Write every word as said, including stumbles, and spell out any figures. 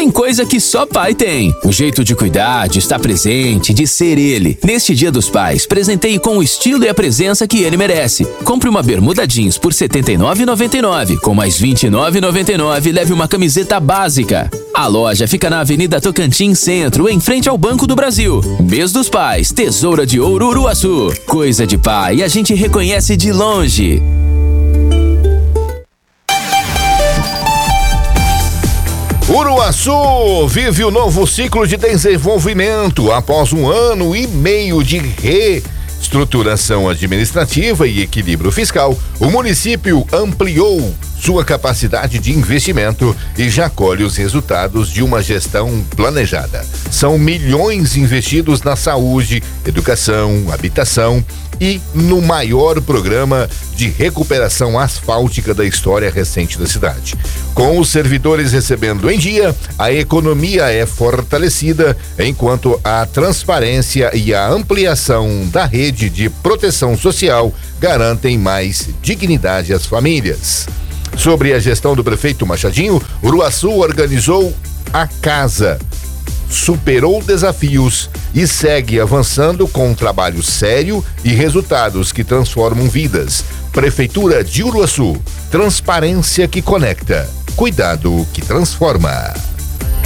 Tem coisa que só pai tem. O jeito de cuidar, de estar presente, de ser ele. Neste Dia dos Pais, presenteie com o estilo e a presença que ele merece. Compre uma bermuda jeans por setenta e nove reais e noventa e nove centavos. Com mais vinte e nove reais e noventa e nove centavos, leve uma camiseta básica. A loja fica na Avenida Tocantins Centro, em frente ao Banco do Brasil. Mês dos Pais, Tesoura de Ouro Uruaçu. Coisa de pai, a gente reconhece de longe. Uruaçu vive o novo ciclo de desenvolvimento após um ano e meio de reestruturação administrativa e equilíbrio fiscal. O município ampliou sua capacidade de investimento e já colhe os resultados de uma gestão planejada. São milhões investidos na saúde, educação, habitação e no maior programa de recuperação asfáltica da história recente da cidade. Com os servidores recebendo em dia, a economia é fortalecida, enquanto a transparência e a ampliação da rede de proteção social garantem mais dignidade às famílias. Sobre a gestão do prefeito Machadinho, Uruaçu organizou a casa, superou desafios e segue avançando com um trabalho sério e resultados que transformam vidas. Prefeitura de Uruaçu, transparência que conecta, cuidado que transforma.